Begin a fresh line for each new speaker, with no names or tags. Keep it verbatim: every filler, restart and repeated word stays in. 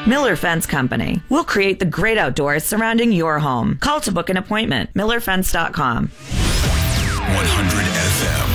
Miller Fence Company. We'll create the great outdoors surrounding your home. Call to book an appointment. Miller Fence dot com.
one hundred F M.